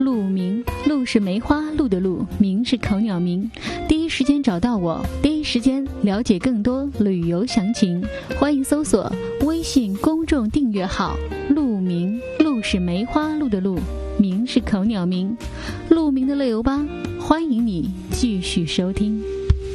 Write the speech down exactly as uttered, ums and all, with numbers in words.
鹿鸣，鹿是梅花鹿的鹿，鸣是口鸟鸣。第一时间找到我，第一时间了解更多旅游详情，欢迎搜索微信公众订阅号鹿鸣，鹿是梅花鹿的鹿，鸣是口鸟鸣。鹿鸣的乐游吧，欢迎你继续收听。